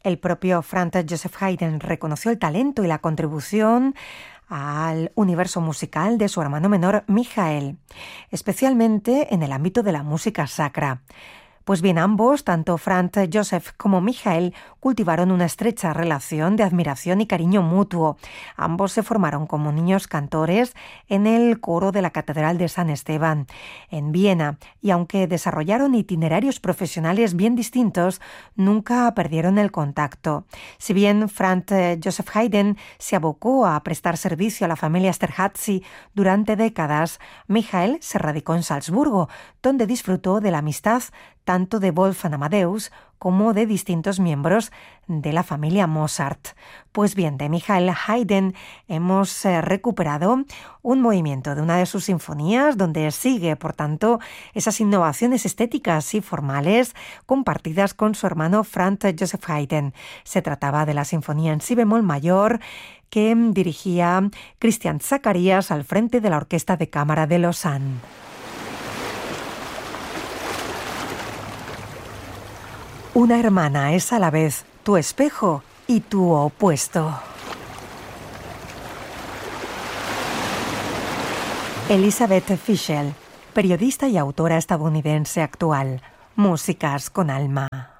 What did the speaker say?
El propio Franz Joseph Haydn reconoció el talento y la contribución al universo musical de su hermano menor Michael, especialmente en el ámbito de la música sacra. Pues bien, ambos, tanto Franz Joseph como Michael, cultivaron una estrecha relación de admiración y cariño mutuo. Ambos se formaron como niños cantores en el coro de la Catedral de San Esteban, en Viena, y aunque desarrollaron itinerarios profesionales bien distintos, nunca perdieron el contacto. Si bien Franz Joseph Haydn se abocó a prestar servicio a la familia Esterházy durante décadas, Michael se radicó en Salzburgo, donde disfrutó de la amistad tanto de Wolfgang Amadeus como de distintos miembros de la familia Mozart. Pues bien, de Michael Haydn hemos recuperado un movimiento de una de sus sinfonías donde sigue, por tanto, esas innovaciones estéticas y formales compartidas con su hermano Franz Joseph Haydn. Se trataba de la sinfonía en si bemol mayor que dirigía Christian Zacharias al frente de la Orquesta de Cámara de Lausanne. Una hermana es a la vez tu espejo y tu opuesto. Elizabeth Fischel, periodista y autora estadounidense actual. Músicas con alma.